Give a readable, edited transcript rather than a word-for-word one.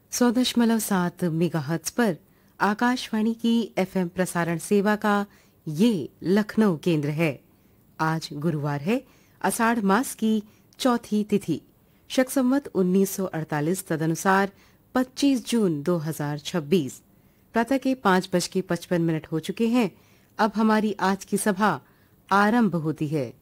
100.7 megahertz पर आकाशवाणी की FM प्रसारण सेवा का ये लखनऊ केंद्र है। आज गुरुवार है, आषाढ़ मास की चौथी तिथि, शक संवत 1948 तदनुसार 25 जून 2026। प्रातः के 5:55 हो चुके हैं। अब हमारी आज की सभा आरंभ होती है।